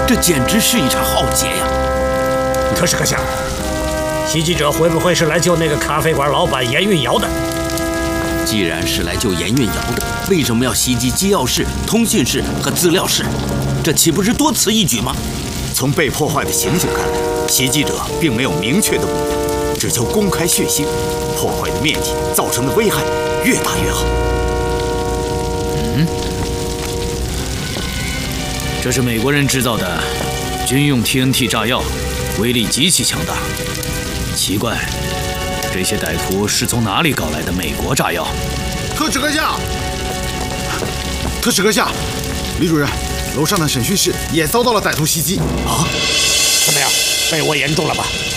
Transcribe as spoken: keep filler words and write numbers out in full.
这简直是一场浩劫呀！ 特使阁下，袭击者会不会是来救那个咖啡馆老板严运尧的？ 既然是来救严运尧的，为什么要袭击机要室、通信室和资料室？这岂不是多此一举吗？ 从被破坏的情形看来，袭击者并没有明确的目的，只求公开血腥，破坏的面积、造成的危害越大越好。 嗯，这是美国人制造的军用 T N T 炸药，威力极其强大。奇怪，这些歹徒是从哪里搞来的美国炸药？ 特使阁下，特使阁下，李主任，楼上的审讯室也遭到了歹徒袭击。 啊，怎么样？被窝严重了吧？